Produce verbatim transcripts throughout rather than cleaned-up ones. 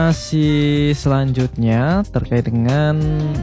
Masih selanjutnya terkait dengan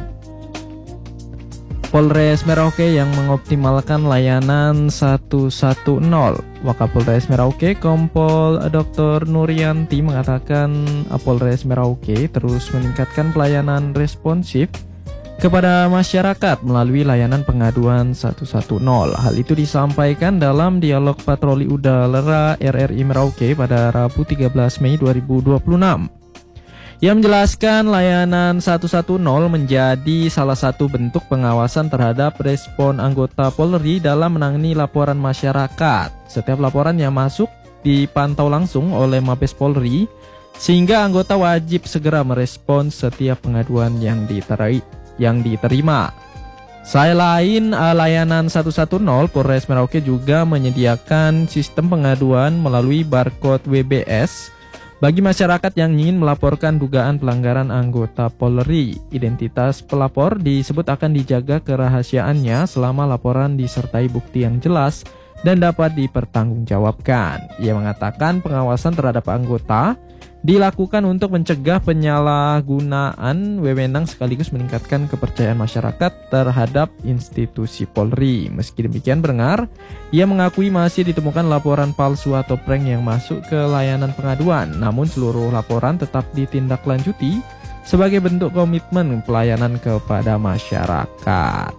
Polres Merauke yang mengoptimalkan layanan seratus sepuluh. Wakapolres Merauke Kompol doktor Nuryanti mengatakan Polres Merauke terus meningkatkan pelayanan responsif kepada masyarakat melalui layanan pengaduan seratus sepuluh. Hal itu disampaikan dalam dialog patroli udara R R I Merauke pada Rabu tiga belas Mei dua ribu dua puluh enam. Ia menjelaskan layanan seratus sepuluh menjadi salah satu bentuk pengawasan terhadap respon anggota Polri dalam menangani laporan masyarakat. Setiap laporan yang masuk dipantau langsung oleh Mabes Polri, sehingga anggota wajib segera merespons setiap pengaduan yang diteri- yang diterima. Selain layanan seratus sepuluh, Polres Merauke juga menyediakan sistem pengaduan melalui barcode W B S bagi masyarakat yang ingin melaporkan dugaan pelanggaran anggota Polri. Identitas pelapor disebut akan dijaga kerahasiaannya selama laporan disertai bukti yang jelas dan dapat dipertanggungjawabkan. Ia mengatakan pengawasan terhadap anggota dilakukan untuk mencegah penyalahgunaan wewenang sekaligus meningkatkan kepercayaan masyarakat terhadap institusi Polri. Meski demikian pendengar, ia mengakui masih ditemukan laporan palsu atau prank yang masuk ke layanan pengaduan. Namun seluruh laporan tetap ditindaklanjuti sebagai bentuk komitmen pelayanan kepada masyarakat.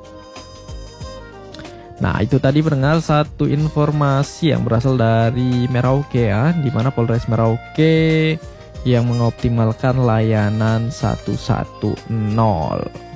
Nah, itu tadi pendengar satu informasi yang berasal dari Merauke ya, di mana Polres Merauke yang mengoptimalkan layanan seratus sepuluh.